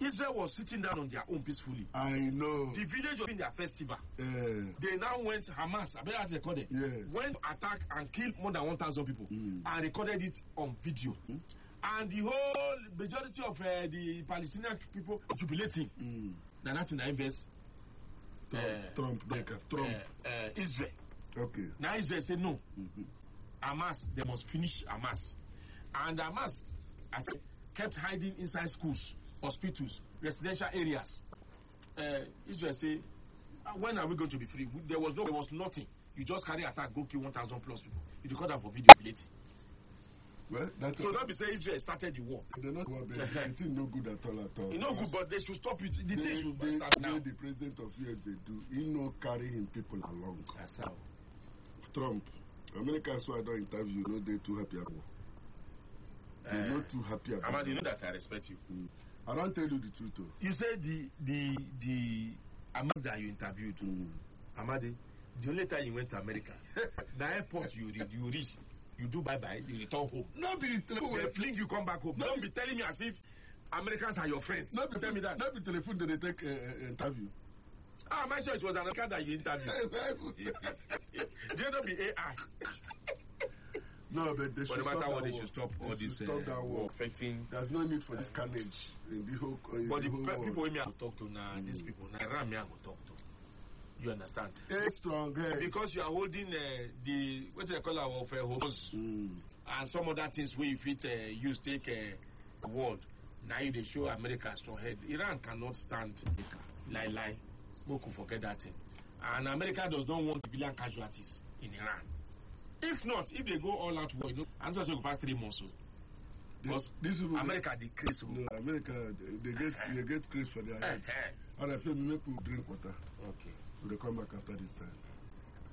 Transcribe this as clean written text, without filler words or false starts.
Israel was sitting down on their own peacefully. I know. The village was in their festival. They now went, Hamas, I bet recorded, went to attack and kill more than 1,000 people and recorded it on video. And the whole majority of the Palestinian people jubilating. Now that's in the invest. Trump. Israel. Okay. Now Israel say no. Hamas, they must finish Hamas. And Hamas, I said, kept hiding inside schools, hospitals, residential areas. Israel say, when are we going to be free? There was nothing. You just carry attack, go kill 1,000 plus people. You record that for video later. Well, that's so don't be saying Israel started the war. They're not it's no good at all. It's not good, but they should stop it. The thing should start now. The president of US they do, he no carrying people along. That's how. Trump, Americans who I don't interview, no, they're too happy about. They're not too happy about. Amadi, you know that I respect you. I don't tell you the truth. Though. You said the Amadi that you interviewed, Amadi, the only time you went to America, the airport you reach. You do bye-bye, you return home. Not be telephone. They fling you come back home. Don't be telling me as if Americans are your friends. Not tell me that. Not be telephone that they take interview. I'm sure it was an American that you interviewed. They don't be AI. No, but they should no matter what, they should stop all this stop that war. Affecting. There's no need for this carnage in the whole. But the whole people we have talk to now, these people, now Iran me I go talk to. You understand? Hey, strong, hey. Because you are holding the what do they call our hose and some other things where you fit use take the world. Now they show America strong head. Iran cannot stand America. Lie. We could forget that thing. And America does not want civilian casualties in Iran. If not, if they go all out war, I'm just going to pass 3 months. Because America decrease. No, America they get craze for their head. And I feel we make people drink water. Okay. So they come back after this time.